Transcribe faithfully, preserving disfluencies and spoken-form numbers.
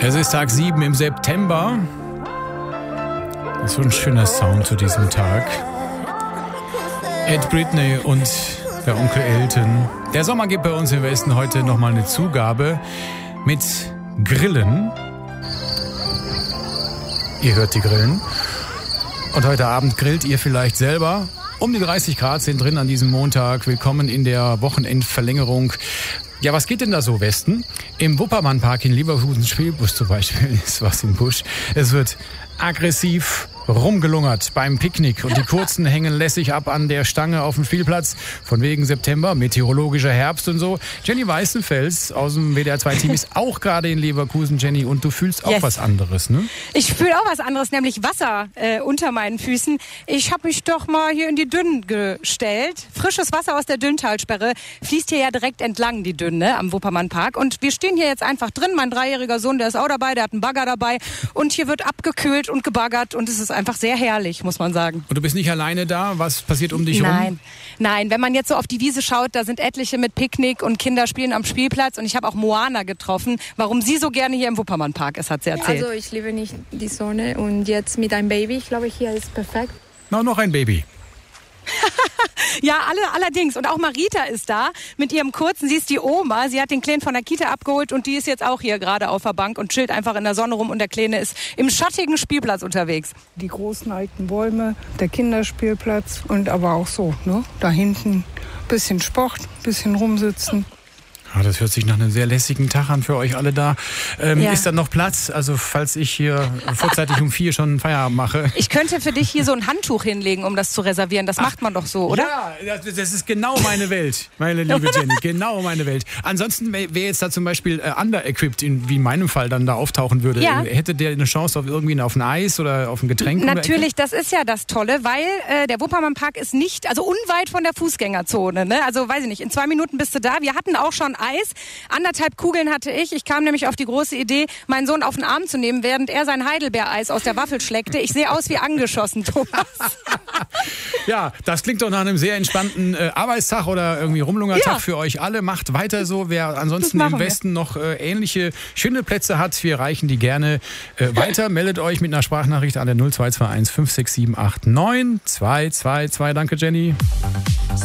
Es ist Tag sieben im September. Das ist so ein schöner Sound zu diesem Tag. Ed Britney und der Onkel Elton. Der Sommer gibt bei uns im Westen heute nochmal eine Zugabe mit Grillen. Ihr hört die Grillen. Und heute Abend grillt ihr vielleicht selber. Um die dreißig Grad sind drin an diesem Montag. Willkommen in der Wochenendverlängerung. Ja, was geht denn da so, Westen? Im Wuppermann-Park in Leverkusen Spielbus zum Beispiel ist was im Busch. Es wird aggressiv rumgelungert beim Picknick und die Kurzen hängen lässig ab an der Stange auf dem Spielplatz. Von wegen September, meteorologischer Herbst und so. Jenny Weißenfels aus dem W D R zwei Team ist auch gerade in Leverkusen, Jenny, und du fühlst auch yes. was anderes, ne? Ich fühle auch was anderes, nämlich Wasser äh, unter meinen Füßen. Ich habe mich doch mal hier in die Dünn gestellt. Frisches Wasser aus der Dünntalsperre fließt hier ja direkt entlang, die Dünn, ne, am Wuppermann-Park. Und wir stehen hier jetzt einfach drin. Mein dreijähriger Sohn, der ist auch dabei, der hat einen Bagger dabei. Und hier wird abgekühlt und gebaggert und es ist einfach sehr herrlich, muss man sagen. Und du bist nicht alleine da? Was passiert um dich herum? Nein, nein. Wenn man jetzt so auf die Wiese schaut, da sind etliche mit Picknick und Kinder spielen am Spielplatz. Und ich habe auch Moana getroffen. Warum sie so gerne hier im Wuppermann-Park ist, hat sie erzählt. Also ich liebe nicht die Sonne und jetzt mit einem Baby, ich glaube, hier ist perfekt. Na, noch ein Baby. Ja, alle, allerdings. Und auch Marita ist da mit ihrem Kurzen. Sie ist die Oma. Sie hat den Kleinen von der Kita abgeholt und die ist jetzt auch hier gerade auf der Bank und chillt einfach in der Sonne rum. Und der Kleine ist im schattigen Spielplatz unterwegs. Die großen alten Bäume, der Kinderspielplatz und aber auch so, ne? Da hinten bisschen Sport, bisschen rumsitzen. Ah, das hört sich nach einem sehr lässigen Tag an für euch alle da. Ähm, ja. Ist da noch Platz? Also falls ich hier vorzeitig um vier schon Feierabend mache. Ich könnte für dich hier so ein Handtuch hinlegen, um das zu reservieren. Das Ach, macht man doch so, oder? Ja, das, das ist genau meine Welt, meine liebe Jenny. Genau meine Welt. Ansonsten, wer jetzt da zum Beispiel äh, under-equipped, in, wie in meinem Fall, dann da auftauchen würde, ja. hätte der eine Chance auf irgendwie auf ein Eis oder auf ein Getränk? Natürlich, das ist ja das Tolle, weil äh, der Wuppermann-Park ist nicht, also unweit von der Fußgängerzone. Ne? Also weiß ich nicht, in zwei Minuten bist du da. Wir hatten auch schon Eis. Anderthalb Kugeln hatte ich. Ich kam nämlich auf die große Idee, meinen Sohn auf den Arm zu nehmen, während er sein Heidelbeereis aus der Waffel schleckte. Ich sehe aus wie angeschossen, Thomas. Ja, das klingt doch nach einem sehr entspannten äh, Arbeitstag oder irgendwie Rumlungertag ja. für euch alle. Macht weiter so. Wer ansonsten im Westen wir. noch äh, ähnliche schöne Plätze hat, wir reichen die gerne äh, weiter. Meldet euch mit einer Sprachnachricht an der null zwei zwei eins fünf sechs sieben acht neun zwei zwei zwei. Danke, Jenny.